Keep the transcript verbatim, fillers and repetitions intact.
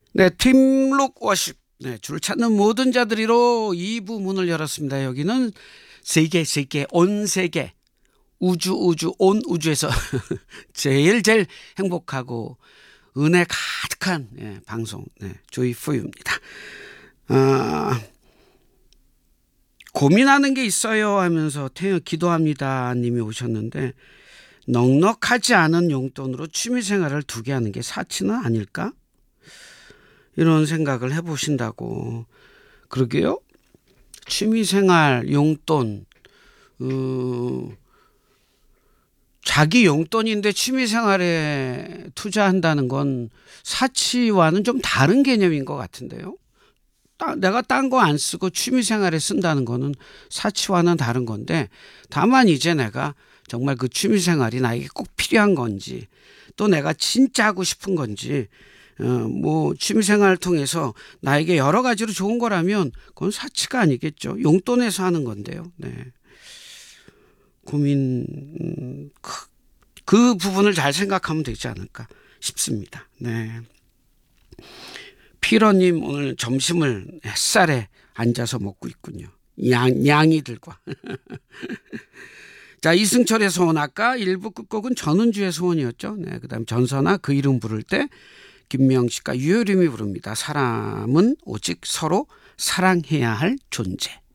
네, 팀룩 워십. 네, 줄 찾는 모든 자들이로 이 부 문을 열었습니다. 여기는 세계, 세계, 온 세계, 우주, 우주, 온 우주에서 제일 제일 행복하고 은혜 가득한 예, 방송, 네, 조이포유입니다. 아, 고민하는 게 있어요 하면서 태연 기도합니다 님이 오셨는데, 넉넉하지 않은 용돈으로 취미생활을 두 개 하는 게 사치는 아닐까? 이런 생각을 해보신다고. 그러게요. 취미생활 용돈, 어, 자기 용돈인데 취미생활에 투자한다는 건 사치와는 좀 다른 개념인 것 같은데요. 따, 내가 딴 거 안 쓰고 취미생활에 쓴다는 거는 사치와는 다른 건데, 다만 이제 내가 정말 그 취미생활이 나에게 꼭 필요한 건지, 또 내가 진짜 하고 싶은 건지, 어, 뭐 취미생활을 통해서 나에게 여러 가지로 좋은 거라면 그건 사치가 아니겠죠. 용돈에서 하는 건데요. 네. 고민 음, 그, 그 부분을 잘 생각하면 되지 않을까 싶습니다. 네. 피러님 오늘 점심을 햇살에 앉아서 먹고 있군요. 양, 양이들과. 자, 이승철의 소원, 아까 일 부 끝곡은 전은주의 소원이었죠. 네, 그다음 전서나 그 이름 부를 때 김명식과 유효림이 부릅니다. 사람은 오직 서로 사랑해야 할 존재.